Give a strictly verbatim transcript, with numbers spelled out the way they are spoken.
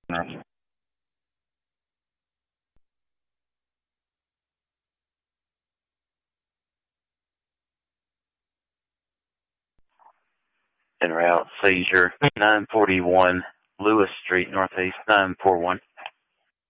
En route, seizure, nine forty-one Lewis Street, Northeast, nine four one.